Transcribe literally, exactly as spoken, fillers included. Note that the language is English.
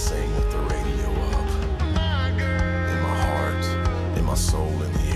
sing with the radio up. In my heart, in my soul, in the